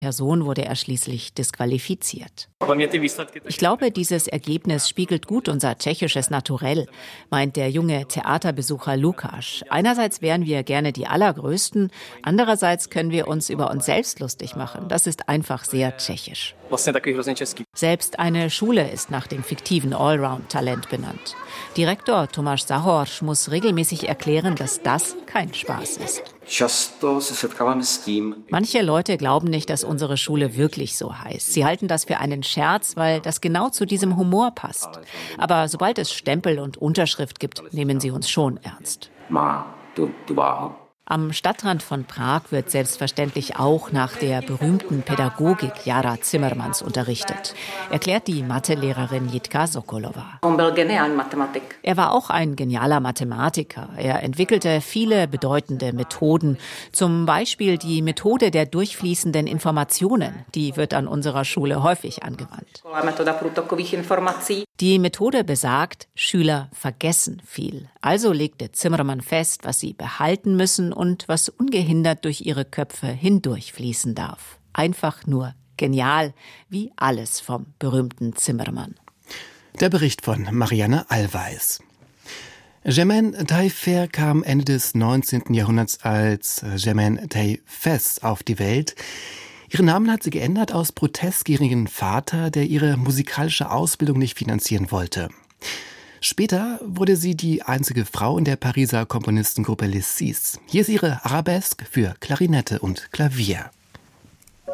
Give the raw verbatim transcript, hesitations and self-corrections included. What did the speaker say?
Person wurde er schließlich disqualifiziert. Ich glaube, dieses Ergebnis spiegelt gut unser tschechisches Naturell, meint der junge Theaterbesucher Lukáš. Einerseits wären wir gerne die Allergrößten, andererseits können wir uns über uns selbst lustig machen. Das ist einfach sehr tschechisch. Selbst eine Schule ist nach dem fiktiven Allround-Talent benannt. Direktor Tomáš Zahorš muss regelmäßig erklären, dass das kein Spaß ist. Manche Leute glauben nicht, dass unsere Schule wirklich so heißt. Sie halten das für einen Scherz, weil das genau zu diesem Humor passt. Aber sobald es Stempel und Unterschrift gibt, nehmen sie uns schon ernst. Am Stadtrand von Prag wird selbstverständlich auch nach der berühmten Pädagogik Jara Zimmermanns unterrichtet, erklärt die Mathelehrerin Jitka Sokolova. Er war auch ein genialer Mathematiker. Er entwickelte viele bedeutende Methoden, zum Beispiel die Methode der durchfließenden Informationen. Die wird an unserer Schule häufig angewandt. Die Methode besagt, Schüler vergessen viel. Also legte Zimmermann fest, was sie behalten müssen und was ungehindert durch ihre Köpfe hindurchfließen darf. Einfach nur genial, wie alles vom berühmten Zimmermann. Der Bericht von Marianne Allweis. Germaine Taillefer kam Ende des neunzehnten Jahrhunderts als Germaine Taillefesse auf die Welt. Ihren Namen hat sie geändert aus Protest gegen ihren Vater, der ihre musikalische Ausbildung nicht finanzieren wollte. Später wurde sie die einzige Frau in der Pariser Komponistengruppe Les Six. Hier ist ihre Arabesque für Klarinette und Klavier.